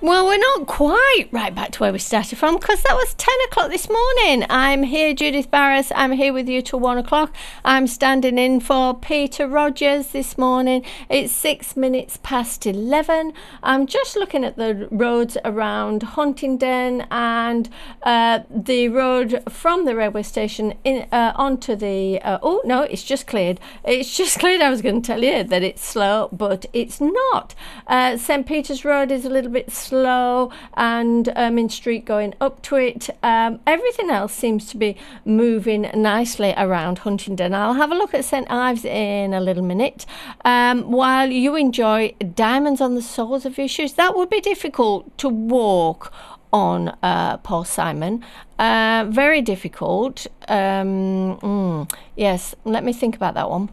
Well, we're not quite right back to where we started from because that was 10 o'clock this morning. I'm here, Judith Barras. I'm here with you till 1 o'clock. I'm standing in for Peter Rogers this morning. It's 6 minutes past 11. I'm just looking at the roads around Huntingdon and the road from the railway station onto the... oh, no, it's just cleared. It's just cleared. I was going to tell you that it's slow, but it's not. St. Peter's Road is a little bit slow, and Ermine Street going up to it. Everything else seems to be moving nicely around Huntingdon. I'll have a look at St. Ives in a little minute. While you enjoy Diamonds on the Soles of Your Shoes, that would be difficult to walk on, Paul Simon. Very difficult. Yes, let me think about that one.